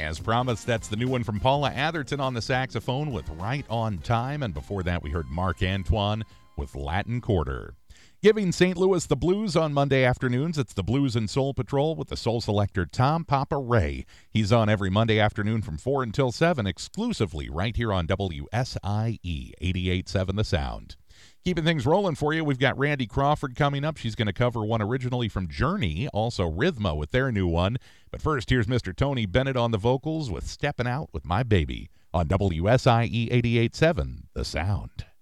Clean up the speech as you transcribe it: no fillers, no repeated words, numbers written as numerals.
As promised, that's the new one from Paula Atherton on the saxophone with Right on Time. And before that, we heard Mark Antoine with Latin Quarter. Giving St. Louis the blues on Monday afternoons, it's the Blues and Soul Patrol with the soul selector Tom Papa Ray. He's on every Monday afternoon from 4 until 7, exclusively right here on WSIE 88.7 The Sound. Keeping things rolling for you, we've got Randy Crawford coming up. She's going to cover one originally from Journey, also Rhythma with their new one. But first, here's Mr. Tony Bennett on the vocals with Steppin' Out with My Baby on WSIE 88.7 The Sound.